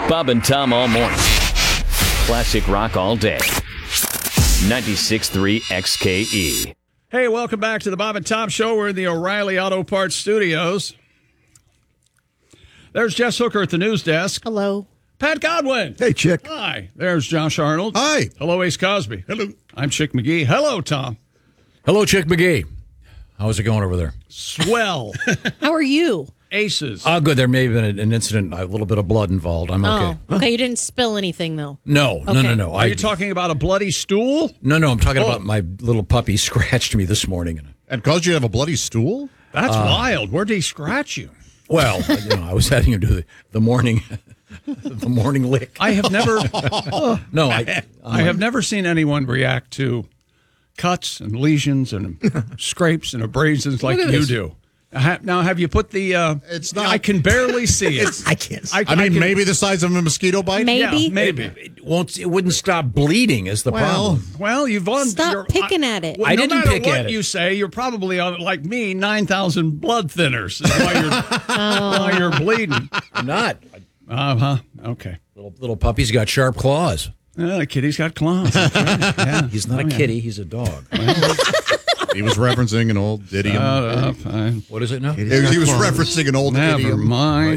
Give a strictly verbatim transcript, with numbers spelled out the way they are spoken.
Bob and Tom all morning. Classic rock all day. ninety-six point three X K E. Hey, welcome back to the Bob and Tom Show. We're in the O'Reilly Auto Parts Studios. There's Jess Hooker at the news desk. Hello. Pat Godwin. Hey, Chick. Hi. There's Josh Arnold. Hi. Hello, Ace Cosby. Hello. I'm Chick McGee. Hello, Tom. Hello, Chick McGee. How's it going over there? Swell. How are you? Aces. Oh, good. There may have been an incident, a little bit of blood involved. I'm okay. Oh, okay. You didn't spill anything, though. No, no, Okay. no, no. Are I, you talking about a bloody stool? No, no. I'm talking Oh. about my little puppy scratched me this morning. And caused you to have a bloody stool? That's wild. Where'd he scratch you? Well, you know, I was having to do the, the morning, the morning lick. I have never, No, I, I have never seen anyone react to cuts and lesions and scrapes and abrasions like Look at you this. do. Ha- Now, have you put the? Uh, It's not- I can barely see it. I can't. I, I mean, can- maybe the size of a mosquito bite? Maybe. Yeah, maybe. It won't. It wouldn't stop bleeding. Is the Well, problem? Well, you've on. Stop you're- picking I- at it. Well, I no didn't matter pick what at it. you say, you're probably on, like me, nine thousand blood thinners while you're, while you're bleeding. I'm not. Uh huh. Okay. Little little puppy's got sharp claws. Uh, the kitty's got claws. That's right. Yeah. He's not Oh, a yeah. kitty. He's a dog. he was referencing an old idiom. Uh, uh, fine. What is it now? he, he was referencing an old Never idiom. mind.